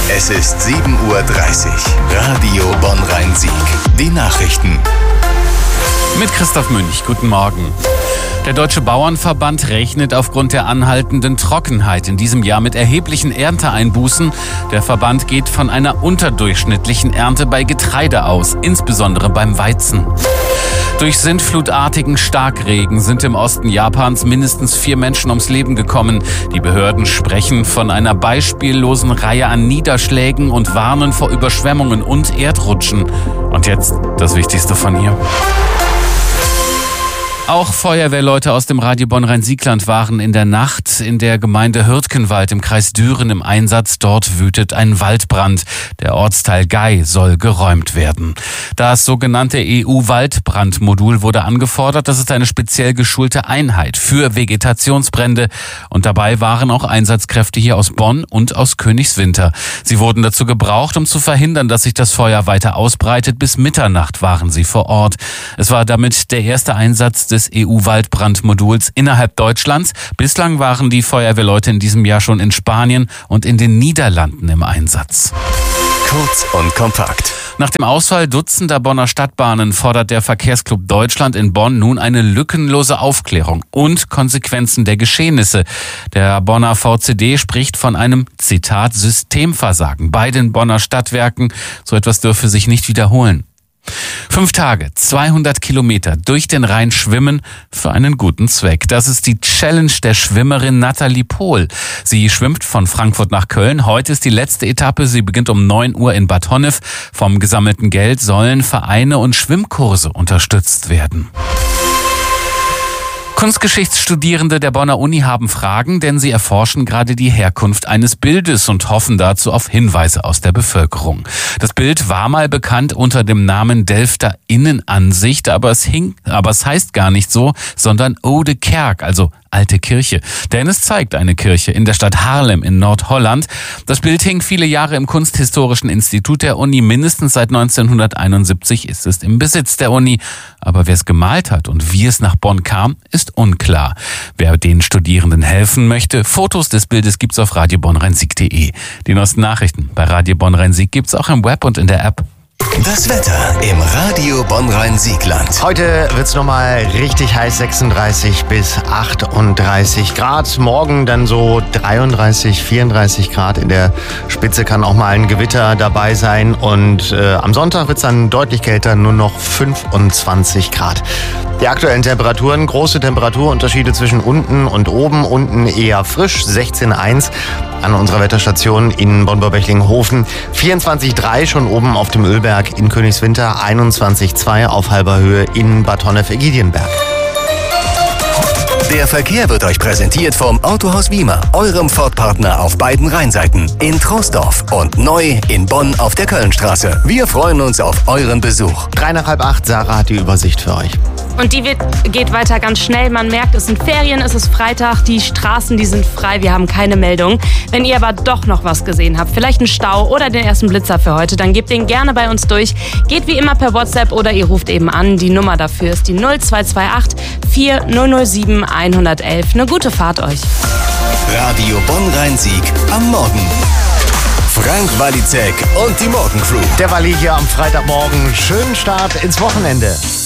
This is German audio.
Es ist 7:30 Uhr. Radio Bonn-Rhein-Sieg. Die Nachrichten. Mit Christoph Münch. Guten Morgen. Der Deutsche Bauernverband rechnet aufgrund der anhaltenden Trockenheit in diesem Jahr mit erheblichen Ernteeinbußen. Der Verband geht von einer unterdurchschnittlichen Ernte bei Getreide aus, insbesondere beim Weizen. Durch sintflutartigen Starkregen sind im Osten Japans mindestens 4 Menschen ums Leben gekommen. Die Behörden sprechen von einer beispiellosen Reihe an Niederschlägen und warnen vor Überschwemmungen und Erdrutschen. Und jetzt das Wichtigste von hier. Auch Feuerwehrleute aus dem Radio Bonn-Rhein-Sieg-Land waren in der Nacht in der Gemeinde Hürtgenwald im Kreis Düren im Einsatz. Dort wütet ein Waldbrand. Der Ortsteil Gey soll geräumt werden. Das sogenannte EU-Waldbrandmodul wurde angefordert. Das ist eine speziell geschulte Einheit für Vegetationsbrände. Und dabei waren auch Einsatzkräfte hier aus Bonn und aus Königswinter. Sie wurden dazu gebraucht, um zu verhindern, dass sich das Feuer weiter ausbreitet. Bis Mitternacht waren sie vor Ort. Es war damit der erste Einsatz des EU-Waldbrandmoduls innerhalb Deutschlands. Bislang waren die Feuerwehrleute in diesem Jahr schon in Spanien und in den Niederlanden im Einsatz. Kurz und kompakt. Nach dem Ausfall dutzender Bonner Stadtbahnen fordert der Verkehrsclub Deutschland in Bonn nun eine lückenlose Aufklärung und Konsequenzen der Geschehnisse. Der Bonner VCD spricht von einem, Zitat, Systemversagen bei den Bonner Stadtwerken. So etwas dürfe sich nicht wiederholen. 5 Tage, 200 Kilometer durch den Rhein schwimmen für einen guten Zweck. Das ist die Challenge der Schwimmerin Nathalie Pohl. Sie schwimmt von Frankfurt nach Köln. Heute ist die letzte Etappe. Sie beginnt um 9 Uhr in Bad Honnef. Vom gesammelten Geld sollen Vereine und Schwimmkurse unterstützt werden. Kunstgeschichtsstudierende der Bonner Uni haben Fragen, denn sie erforschen gerade die Herkunft eines Bildes und hoffen dazu auf Hinweise aus der Bevölkerung. Das Bild war mal bekannt unter dem Namen Delfter Innenansicht, aber es heißt gar nicht so, sondern Oude Kerk, also alte Kirche. Denn es zeigt eine Kirche in der Stadt Haarlem in Nordholland. Das Bild hing viele Jahre im Kunsthistorischen Institut der Uni. Mindestens seit 1971 ist es im Besitz der Uni. Aber wer es gemalt hat und wie es nach Bonn kam, ist unklar. Wer den Studierenden helfen möchte, Fotos des Bildes gibt's auf radiobonn-rhein-sieg.de. Die neuesten Nachrichten bei Radio Bonn-Rhein-Sieg gibt's auch im Web und in der App. Das Wetter im Radio Bonn-Rhein-Sieg-Land. Heute wird's nochmal richtig heiß, 36 bis 38 Grad. Morgen dann so 33, 34 Grad. In der Spitze kann auch mal ein Gewitter dabei sein. Und am Sonntag wird's dann deutlich kälter, nur noch 25 Grad. Die aktuellen Temperaturen, große Temperaturunterschiede zwischen unten und oben. Unten eher frisch, 16,1 an unserer Wetterstation in Bonn-Bechtlinghofen. 24,3 schon oben auf dem Ölberg in Königswinter. 21,2 auf halber Höhe in Bad Honnef-Egidjenberg. Der Verkehr wird euch präsentiert vom Autohaus Wiemer, eurem Ford-Partner auf beiden Rheinseiten, in Troisdorf und neu in Bonn auf der Kölnstraße. Wir freuen uns auf euren Besuch. 3 nach halb 8, Sarah hat die Übersicht für euch. Und die geht weiter ganz schnell. Man merkt, es sind Ferien, es ist Freitag, die Straßen, die sind frei, wir haben keine Meldung. Wenn ihr aber doch noch was gesehen habt, vielleicht einen Stau oder den ersten Blitzer für heute, dann gebt den gerne bei uns durch. Geht wie immer per WhatsApp oder ihr ruft eben an. Die Nummer dafür ist die 0228 4007 111. Eine gute Fahrt euch. Radio Bonn-Rhein-Sieg am Morgen. Frank Walizek und die Morgencrew. Der Walli hier am Freitagmorgen. Schönen Start ins Wochenende.